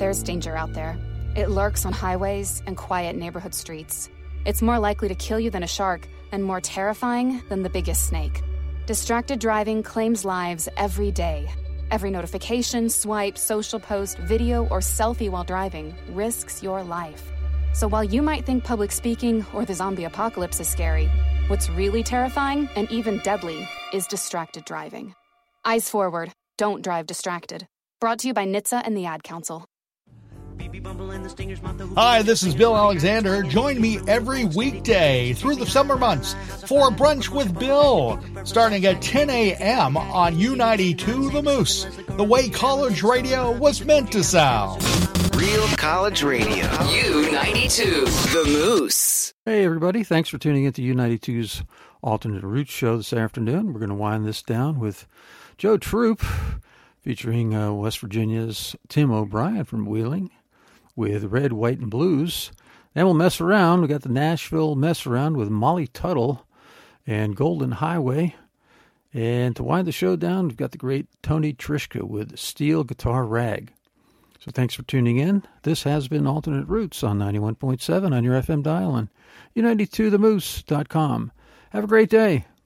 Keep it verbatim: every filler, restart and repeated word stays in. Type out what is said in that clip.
There's danger out there. It lurks on highways and quiet neighborhood streets. It's more likely to kill you than a shark, and more terrifying than the biggest snake. Distracted driving claims lives every day. Every notification, swipe, social post, video, or selfie while driving risks your life. So while you might think public speaking or the zombie apocalypse is scary, what's really terrifying and even deadly is distracted driving. Eyes forward. Don't drive distracted. Brought to you by N H T S A and the Ad Council. Hi, this is Bill Alexander. Join me every weekday through the summer months for Brunch with Bill, starting at ten a.m. on U ninety-two The Moose, the way college radio was meant to sound. Real college radio. U ninety-two The Moose. Hey, everybody. Thanks for tuning in to U ninety-two's Alternate Roots show this afternoon. We're going to wind this down with Joe Troop, featuring uh, West Virginia's Tim O'Brien from Wheeling, with Red, White, and Blues. Then we'll mess around. We got the Nashville Mess Around with Molly Tuttle and Golden Highway. And to wind the show down, we've got the great Tony Trischka with Steel Guitar Rag. So thanks for tuning in. This has been Alternate Roots on ninety-one point seven on your F M dial and U ninety-two the moose dot com. Have a great day.